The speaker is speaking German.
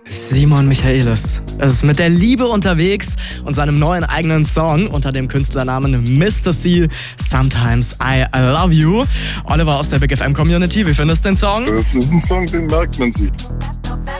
Simon Michaelis. Es ist mit der Liebe unterwegs und seinem neuen eigenen Song unter dem Künstlernamen Mr. C, Sometimes I Love You. Oliver aus der Big FM Community, wie findest du den Song? Das ist ein Song, den merkt man sich.